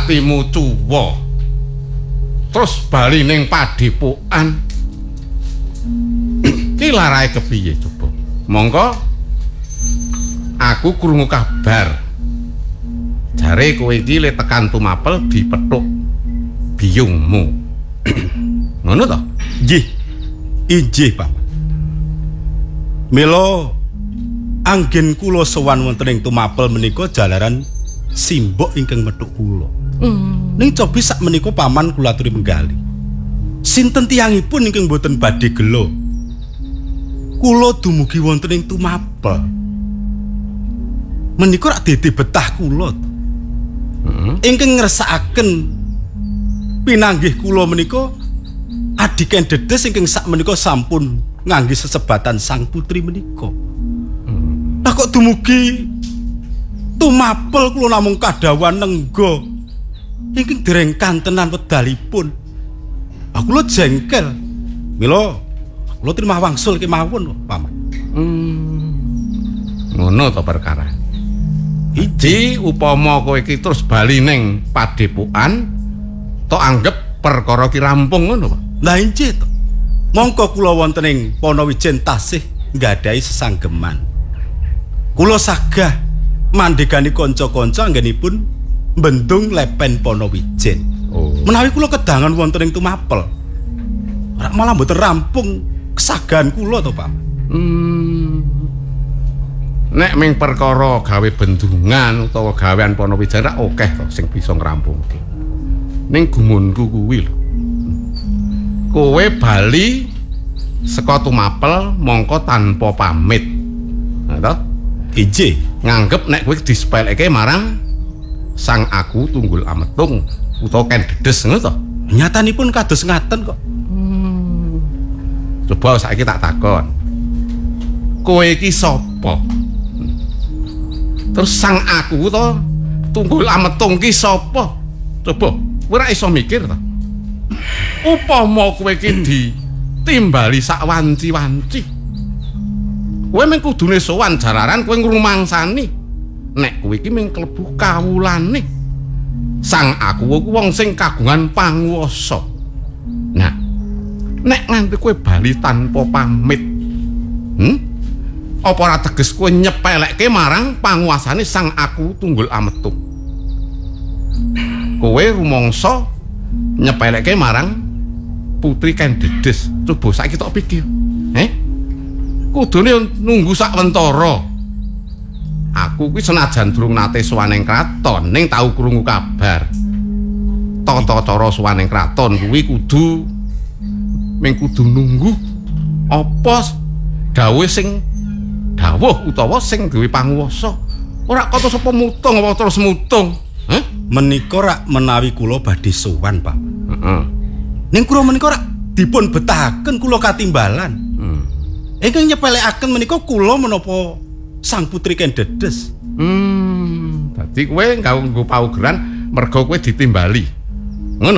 atimu cuwa. Terus bali ning padepokan. Ki larae kepiye coba? Monggo aku krungu kabar. Jare kowe iki le tekan Tumapel dipethuk biyungmu. Ngono to? Nggih. Inggih, Pak. Mila anggen kula sowan wonten ing Tumapel menika jalaran simbok ingkang methuk kula. Ning cobi sak menika paman kula aturi menggali. Sinten tiyangipun ingkang boten badhe gelo? Kula dumugi wonten ing Tumapel. Menika rak dadi betah kula. Ingkang ngersakaken pinanggih kula menika adiken dedes ingkang sak menika sampun ngangge sesebatan sang putri menika. Lah kok dumugi Tumapel kula namung kadawan nengga ingkang dereng kantenan wedalipun. Kula jengkel. Mila kula terima wangsul kemawon, Paman. Ngono to perkara. Iki upama kowe iki terus bali ning padepokan tok anggap perkara ki rampung ngono, Pak. Lah inggih to. Mongko kula wonten ing Ponowijen tasih nggadahi sesanggeman. Kula sagah mandhegani kanca-kanca anggenipun mbendung lepen Ponowijen. Menawi kula kedangan wonten ing Tumapel, ora malah mboten rampung kesagahan kula to, Pak. Nek ming perkara gawe bendungan utawa gawean Ponowijen ra akeh to sing bisa ngrampungke. Ning gumunku kuwi lho. Kowe bali saka Tumapel mongko tanpa pamit. Nah to? Inggih, nganggep nek kowe disepeleke marang Sang Aku Tunggul Ametung utawa Ken Dedes ngono to? Nyatanipun kados ngaten kok. Coba saiki tak takon. Kowe iki sapa? Terus Sang Aku to Tunggul Ametung ki sapa? Coba kowe ora iso mikir to. Upama kowe iki ditimbali sak wanci-wanci. Kowe mung kudune sowan jalaran kowe ngrumangsani nek kowe iki mung klebu kawulane Sang Aku ku wong sing kagungan panguwasa. Nah, nek nganti kowe bali tanpa pamit, apa ora teges kowe nyepelekke marang panguwasane Sang Aku Tunggul Ametung? Kowe rumangsa nyepelekke marang putri Ken Dedes. Coba saiki tok pikir. Kudune nunggu sak wentara. Aku kuwi senajan durung nate sowan ing kraton, ning tau krungu kabar. Tata cara sowan ing kraton kuwi kudu nunggu apa dawuh sing dawuh utawa sing duwe panguwasa. Ora kata sapa mutung apa terus mutung. Menika rak menawi kula badhe sowan, Pak. Ning kula menika rak dipun betahaken kula katimbalan. Ingkang nyepelekaken menika kula menapa sang putri Ken Dedes. Dadi kowe nganggo paugeran merga kowe ditimbali.